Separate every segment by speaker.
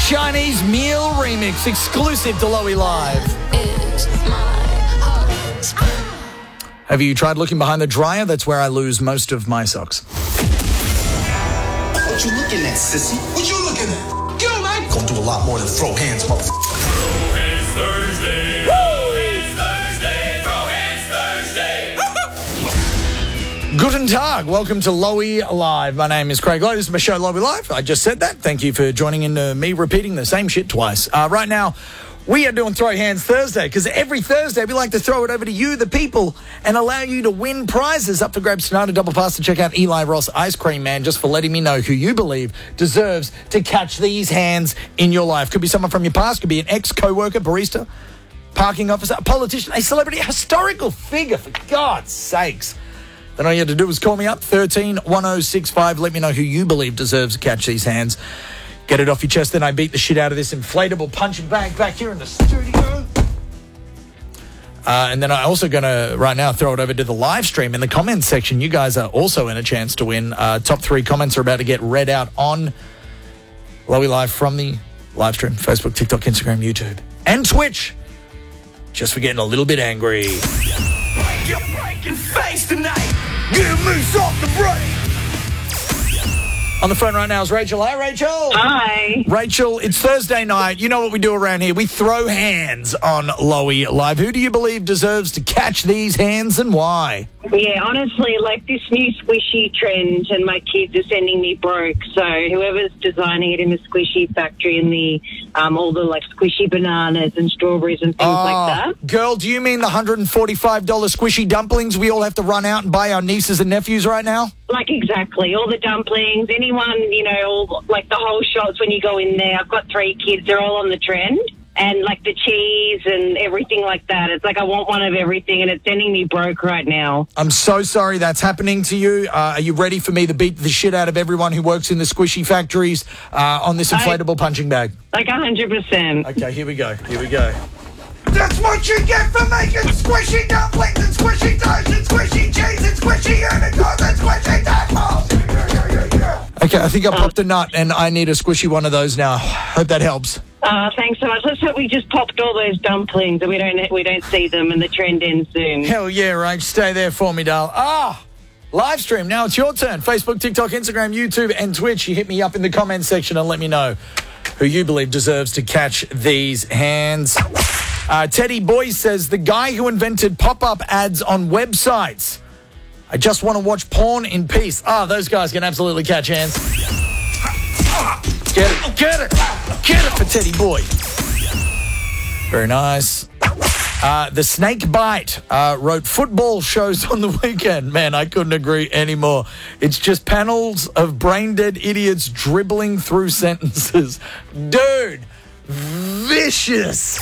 Speaker 1: Chinese meal remix, exclusive to Lowy Live. Have you tried looking behind the dryer? That's where I lose most of my socks.
Speaker 2: What you looking at, sissy? What you looking at? Go, man! Gonna do a lot more than throw hands, motherfucker.
Speaker 3: It's Thursday. It's Thursday. Throw hands Thursday.
Speaker 1: Guten Tag. Welcome to Lowy Live. My name is Craig Lowe. This is my show, Lowy Live. I just said that. Thank you for joining in me repeating the same shit twice. Right now, we are doing Throw Hands Thursday because every Thursday we like to throw it over to you, the people, and allow you to win prizes. Up for grabs tonight, a double pass to check out Eli Ross Ice Cream Man, just for letting me know who you believe deserves to catch these hands in your life. Could be someone from your past, could be an ex-co-worker, barista, parking officer, a politician, a celebrity, a historical figure, for God's sakes. Then all you have to do is call me up, 131065. Let me know who you believe deserves to catch these hands. Get it off your chest, then I beat the shit out of this inflatable punching bag back here in the studio. And then I'm also going to, right now, throw it over to the live stream. In the comments section, you guys are also in a chance to win. Top 3 comments are about to get read out on Lowy Live from the live stream. Facebook, TikTok, Instagram, YouTube, and Twitch. Just for getting a little bit angry.
Speaker 3: Break your breaking face tonight.
Speaker 1: Give me something to break. On the phone right now is Rachel. Hi, Rachel.
Speaker 4: Hi.
Speaker 1: Rachel, it's Thursday night. You know what we do around here. We throw hands on Lowy Live. Who do you believe deserves to catch these hands and why?
Speaker 4: Yeah, honestly, like this new squishy trend, and my kids are sending me broke. So whoever's designing it in the squishy factory and the all the like squishy bananas and strawberries and things like that.
Speaker 1: Girl, do you mean the $145 squishy dumplings we all have to run out and buy our nieces and nephews right now?
Speaker 4: Like exactly, all the dumplings, anyone, you know, all like the whole shots when you go in there. I've got 3 kids, they're all on the trend. And like the cheese and everything like that. It's like I want one of everything, and it's sending me broke right now.
Speaker 1: I'm so sorry that's happening to you. Are you ready for me to beat the shit out of everyone who works in the squishy factories on this inflatable punching bag?
Speaker 4: Like 100%.
Speaker 1: Okay, here we go. Here we go.
Speaker 2: That's what you get for making squishy dumplings and squishy toast and squishy cheese and squishy unicorns and squishy tadpoles.
Speaker 1: Okay, I think I popped a nut, and I need a squishy one of those now. Hope that helps.
Speaker 4: Thanks so much. Let's hope we just popped all those dumplings and we don't see them and the trend ends soon.
Speaker 1: Hell yeah, Rach. Stay there for me, doll. Live stream. Now it's your turn. Facebook, TikTok, Instagram, YouTube, and Twitch. You hit me up in the comments section and let me know who you believe deserves to catch these hands. Teddy Boy says, the guy who invented pop-up ads on websites. I just want to watch porn in peace. Those guys can absolutely catch hands. Get it, get it, get it for Teddy Boy. Very nice. The Snake Bite wrote football shows on the weekend. Man, I couldn't agree anymore. It's just panels of brain-dead idiots dribbling through sentences. Dude, vicious.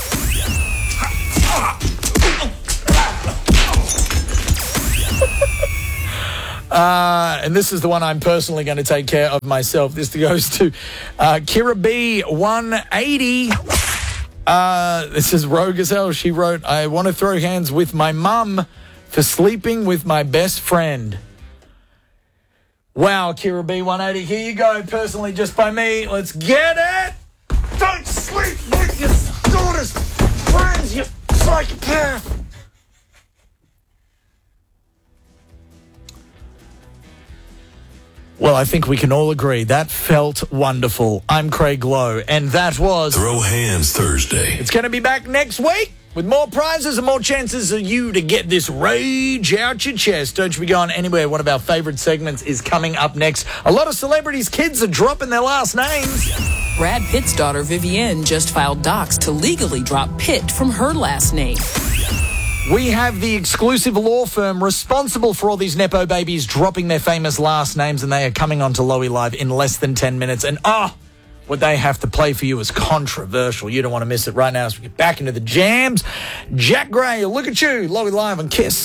Speaker 1: And this is the one I'm personally going to take care of myself. This goes to Kira B 180. This is rogue as hell. She wrote, I want to throw hands with my mum for sleeping with my best friend. Wow, Kira B 180. Here you go, personally just by me. Let's get it. Don't sleep with your daughter's friends, you psychopath. Well, I think we can all agree that felt wonderful. I'm Craig Lowe, and that was
Speaker 3: Throw Hands Thursday.
Speaker 1: It's going to be back next week with more prizes and more chances of you to get this rage out your chest. Don't you be going anywhere. One of our favorite segments is coming up next. A lot of celebrities' kids are dropping their last names.
Speaker 5: Brad Pitt's daughter, Vivienne, just filed docs to legally drop Pitt from her last name.
Speaker 1: We have the exclusive law firm responsible for all these Nepo babies dropping their famous last names, and they are coming on to Lowy Live in less than 10 minutes. And what they have to play for you is controversial. You don't want to miss it right now as we get back into the jams. Jack Gray, look at you, Lowy Live on KISS.